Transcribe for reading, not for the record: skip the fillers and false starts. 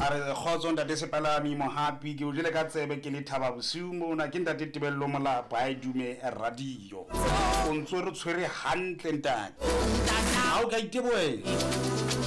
re khotso ntate Sepalami Mohapi ke o jele ka tsebe ke le Thaba Bosiu mona ke ntate Tebello Molapa a dume radio o ntse re tshwere hantle ntate ha o ka iteboela